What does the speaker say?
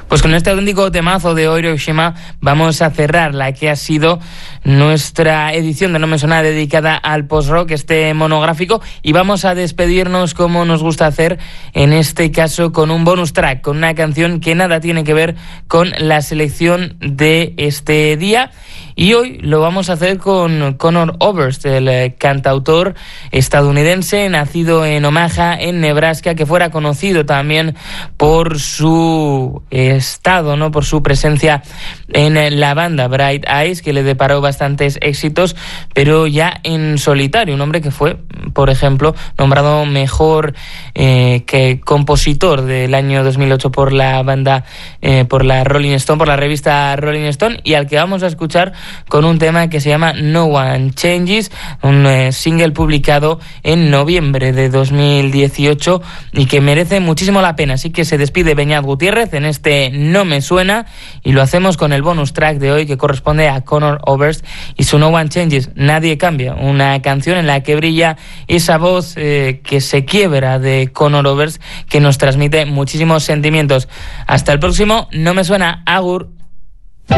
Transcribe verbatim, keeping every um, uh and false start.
Pues con este auténtico temazo de Oiro Hiroshima vamos a cerrar la que ha sido nuestra edición de No Me Suena dedicada al post-rock, este monográfico, y vamos a despedirnos como nos gusta hacer, en este caso con un bonus track, con una canción que nada tiene que ver con la selección de este día. Y hoy lo vamos a hacer con Conor Oberst, el cantautor estadounidense nacido en Omaha, en Nebraska, que fuera conocido también por su estado, ¿no? Por su presencia en la banda Bright Eyes, que le deparó bastantes éxitos, pero ya en solitario. Un hombre que fue, por ejemplo, nombrado mejor eh, que compositor del año dos mil ocho por la banda, eh, por la Rolling Stone, por la revista Rolling Stone, y al que vamos a escuchar con un tema que se llama No One Changes, un eh, single publicado en noviembre de dos mil dieciocho y que merece muchísimo la pena. Así que se despide Beñat Gutiérrez en este No Me Suena, y lo hacemos con el bonus track de hoy, que corresponde a Conor Oberst y su No One Changes, Nadie Cambia, una canción en la que brilla esa voz eh, que se quiebra de Conor Oberst, que nos transmite muchísimos sentimientos. Hasta el próximo No Me Suena. Agur.